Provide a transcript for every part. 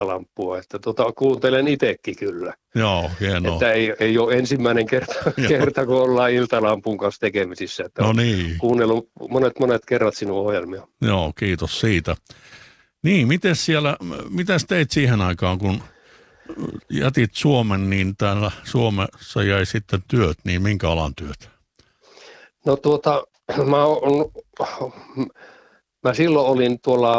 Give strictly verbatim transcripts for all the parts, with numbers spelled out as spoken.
iltalampua, että tota, kuuntelen itsekin kyllä. Joo, hienoa. Että ei, ei ole ensimmäinen kerta, kerta, kun ollaan iltalampun kanssa tekemisissä. Että no niin. Kuunnellut monet monet kerrat sinun ohjelmia. Joo, kiitos siitä. Niin, miten siellä, mitäs teit siihen aikaan, kun jätit Suomen, niin täällä Suomessa jäi sitten työt, niin minkä alan työt? No tuota, mä, on, mä silloin olin tuolla,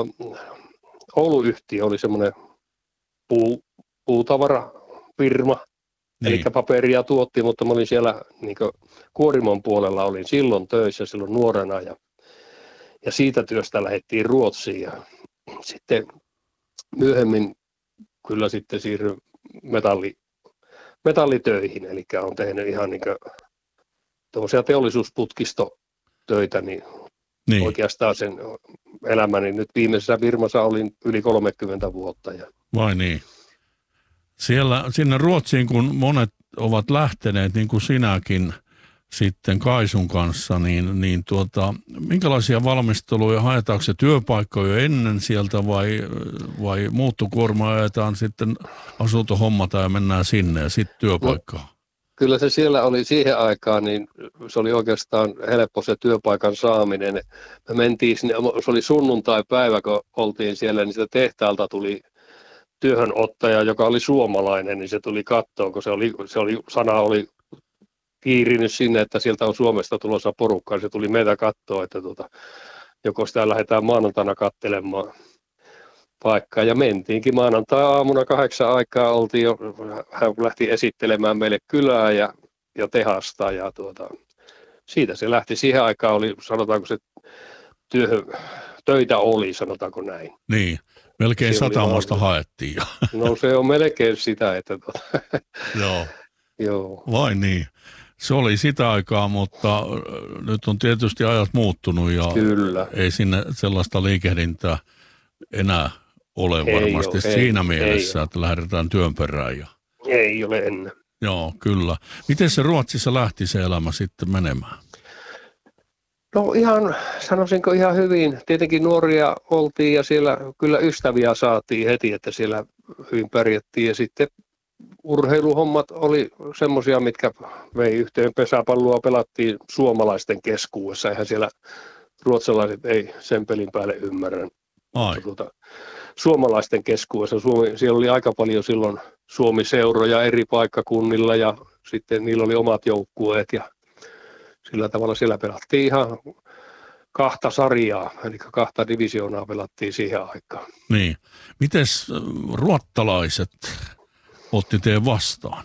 Oulu-yhtiö oli semmoinen puu, puutavarafirma, niin. Eli paperia tuotti, mutta mä olin siellä niin kuorimon puolella, olin silloin töissä silloin nuorena ja, ja siitä työstä lähdettiin Ruotsiin ja sitten myöhemmin kyllä sitten siirryin metalli, metallitöihin, eli olen tehnyt ihan niin tuommoisia teollisuusputkistotöitä, niin, niin oikeastaan sen elämäni nyt viimeisessä firmassa olin yli kolmekymmentä vuotta. Ja... Vai niin? Siellä, sinne Ruotsiin, kun monet ovat lähteneet, niin kuin sinäkin sitten Kaisun kanssa, niin, niin tuota, minkälaisia valmisteluja haetaanko se työpaikkoja ennen sieltä vai, vai muuttokuorma ajetaan sitten asuntohommata ja mennään sinne ja sitten työpaikkaan? No, kyllä se siellä oli siihen aikaan, niin se oli oikeastaan helppo se työpaikan saaminen. Me mentiin sinne, se oli sunnuntai-päivä, kun oltiin siellä, niin sitä tehtaalta tuli työhönottaja, joka oli suomalainen, niin se tuli katsoa, kun se oli, se oli, sana oli kiirinyt sinne, että sieltä on Suomesta tulossa porukkaa. Se tuli meitä katsoa, että tuota, joko sitä lähdetään maanantaina katselemaan paikkaa. Ja mentiinkin maanantai-aamuna kahdeksan aikaa, oltiin jo, hän lähti esittelemään meille kylää ja, ja tehasta. Ja tuota, siitä se lähti. Siihen aikaan oli, sanotaanko se työhön, töitä oli, sanotaanko näin. Niin, melkein satamasta haettiin jo. No se on melkein sitä, että... Tuota, joo. Joo. Vai niin? Se oli sitä aikaa, mutta nyt on tietysti ajat muuttunut ja Kyllä. ei sinne sellaista liikehdintää enää ole ei varmasti ole, siinä ei, mielessä, ei että lähdetään työn perään. Ja... Ei ole ennen. Joo, kyllä. Miten se Ruotsissa lähti se elämä sitten menemään? No ihan, sanoisinko ihan hyvin. Tietenkin nuoria oltiin ja siellä kyllä ystäviä saatiin heti, että siellä hyvin pärjättiin ja sitten urheiluhommat oli semmoisia, mitkä vei yhteen. Pesäpalloa pelattiin suomalaisten keskuudessa. Eihän siellä ruotsalaiset ei sen pelin päälle ymmärrä. Tuota, suomalaisten keskuudessa. Suomi, siellä oli aika paljon silloin Suomi-seuroja eri paikkakunnilla ja sitten niillä oli omat joukkueet. Ja sillä tavalla siellä pelattiin ihan kahta sarjaa, eli kahta divisioonaa pelattiin siihen aikaan. Niin. Mites ruottalaiset otti teidän vastaan?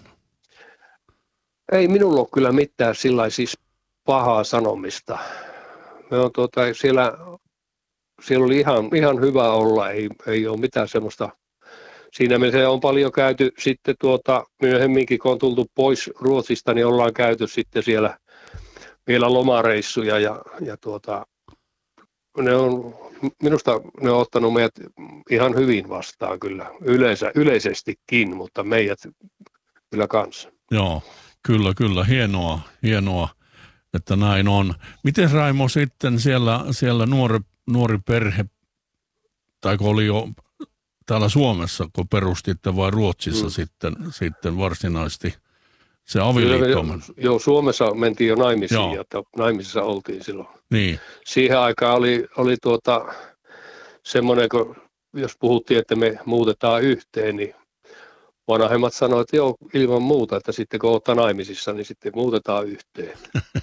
Ei minulla ole kyllä mitään sillä siis pahaa sanomista. Me on tuota, siellä, siellä oli ihan, ihan hyvä olla, ei, ei ole mitään semmoista. Siinä mielessä on paljon käyty sitten tuota, myöhemminkin, kun on tultu pois Ruotsista, niin ollaan käyty sitten siellä vielä lomareissuja ja, ja tuota, ne on, minusta ne on ottanut meidät ihan hyvin vastaan kyllä, Yleisä, yleisestikin, mutta meidät kyllä kanssa. Joo, kyllä, kyllä, hienoa, hienoa, että näin on. Miten Raimo sitten siellä, siellä nuori, nuori perhe, tai kun oli jo täällä Suomessa, kun perustitte vai Ruotsissa mm. sitten, sitten varsinaisesti se avioliitto? Joo, Suomessa mentiin jo naimisiin, ja naimisissa oltiin silloin. Niin. Siihen aikaan oli, oli tuota, semmoinen, kun jos puhuttiin, että me muutetaan yhteen, niin vanhemmat sanoivat, että joo, ilman muuta, että sitten kun olette naimisissa, niin sitten muutetaan yhteen.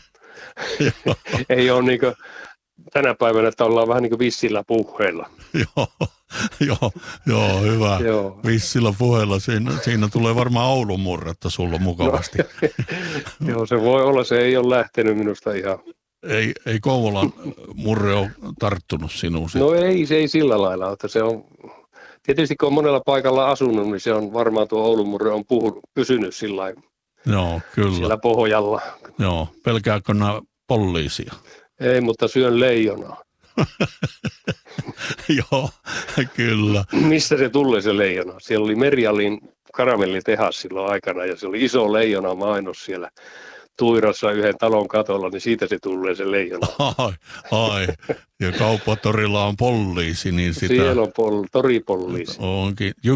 Ei ole niin kuin tänä päivänä, että ollaan vähän niin kuin vissillä puheilla. Joo, joo, joo, hyvä. Joo. Vissillä puheilla. Siinä, siinä tulee varmaan Oulun murretta sulla mukavasti. No, joo, se voi olla. Se ei ole lähtenyt minusta ihan. Ei, ei Kouvolan murre ole tarttunut sinuun? No ei, se ei sillä lailla. Että se on, tietysti kun on monella paikalla asunut, niin se on varmaan tuo Oulun murre on puhunut, pysynyt sillä lailla. Joo, kyllä. Sillä pohjalla. Joo, pelkääkö nämä poliisia? Ei, mutta syön leijonaa. Joo, kyllä. Mistä se tulee se leijona? Siellä oli Merialin karamellitehas silloin aikana ja se oli iso leijona mainos siellä Tuirassa yhden talon katolla, niin siitä se tulee se leijona. Ai, ai. Ja kauppatorilla on poliisi, niin sitä... Siellä on pol, toripoliisi. Onkin.